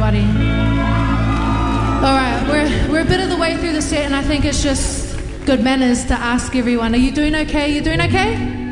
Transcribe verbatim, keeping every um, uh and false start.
everybody. All right, we're, we're a bit of the way through the set, and I think it's just good manners to ask everyone, are you doing okay? You doing okay?